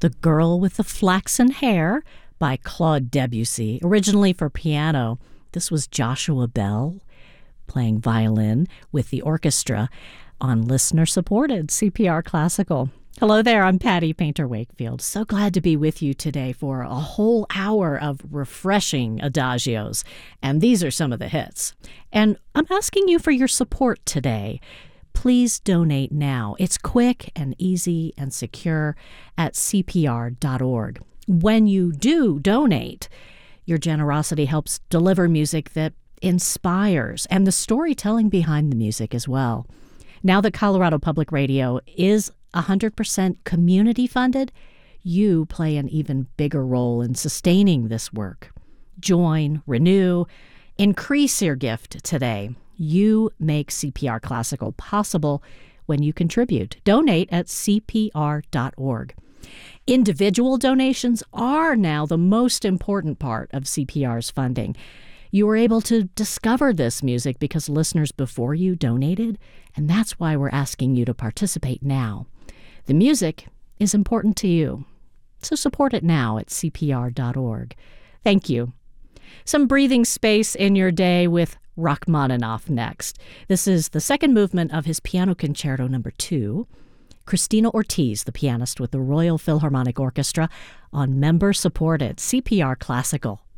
The Girl with the Flaxen Hair by Claude Debussy, originally for piano. This was Joshua Bell playing violin with the orchestra on listener-supported CPR Classical. Hello there, I'm Patty Painter-Wakefield. So glad to be with you today for a whole hour of refreshing adagios. And these are some of the hits. And I'm asking you for your support today. Please donate now. It's quick and easy and secure at CPR.org. When you do donate, your generosity helps deliver music that inspires and the storytelling behind the music as well. Now that Colorado Public Radio is 100% community funded, you play an even bigger role in sustaining this work. Join, renew, increase your gift today. You make CPR Classical possible when you contribute. Donate at CPR.org. Individual donations are now the most important part of CPR's funding. You were able to discover this music because listeners before you donated, and that's why we're asking you to participate now. The music is important to you, so support it now at CPR.org. Thank you. Some breathing space in your day with Rachmaninoff next. This is the second movement of his Piano Concerto No. 2. Christina Ortiz, the pianist with the Royal Philharmonic Orchestra, on member-supported CPR Classical.